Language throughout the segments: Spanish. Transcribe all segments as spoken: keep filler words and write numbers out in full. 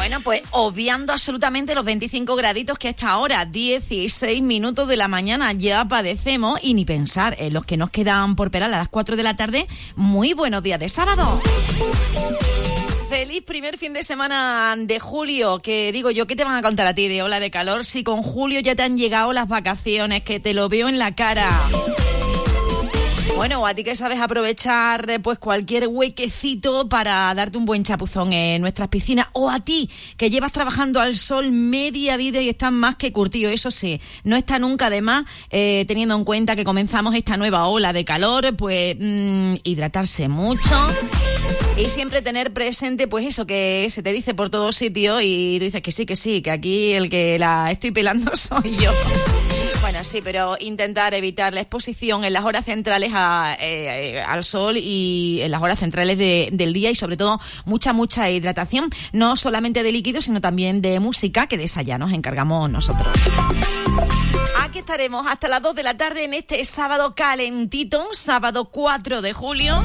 Bueno, pues obviando absolutamente los veinticinco graditos que a esta hora, dieciséis minutos de la mañana, ya padecemos, y ni pensar en los que nos quedan por pelar a las cuatro de la tarde. Muy buenos días de sábado. Feliz primer fin de semana de julio, que digo yo, ¿qué te van a contar a ti de ola de calor? Si con julio ya te han llegado las vacaciones, que te lo veo en la cara. Bueno, a ti que sabes aprovechar pues cualquier huequecito para darte un buen chapuzón en nuestras piscinas, o a ti que llevas trabajando al sol media vida y estás más que curtido. Eso sí, no está nunca de más, eh, teniendo en cuenta que comenzamos esta nueva ola de calor, pues mmm, hidratarse mucho. Y siempre tener presente, pues eso, que se te dice por todos sitios y tú dices que sí, que sí, que aquí el que la estoy pelando soy yo. Bueno, sí, pero intentar evitar la exposición en las horas centrales a, eh, al sol y en las horas centrales de, del día, y sobre todo mucha, mucha hidratación, no solamente de líquidos, sino también de música, que de esa ya nos encargamos nosotros. Aquí estaremos hasta las dos de la tarde en este sábado calentito, sábado cuatro de julio.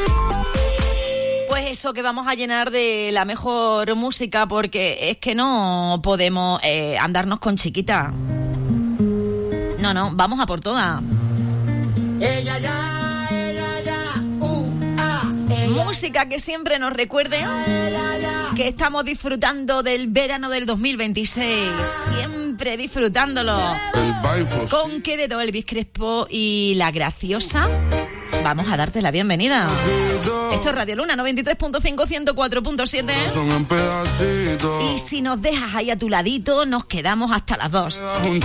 Pues eso, que vamos a llenar de la mejor música, porque es que no podemos eh, andarnos con chiquita. No, no, vamos a por todas. Ella ya, ella ya, uh, ah, ella. Música que siempre nos recuerde Ella ya. que estamos disfrutando del verano del dos mil veintiséis. Siempre disfrutándolo. Con Quevedo, Elvis Crespo y La Graciosa. Vamos a darte la bienvenida. Esto es Radio Luna noventa y tres punto cinco, ciento cuatro punto siete. Y si nos dejas ahí a tu ladito, nos quedamos hasta las dos.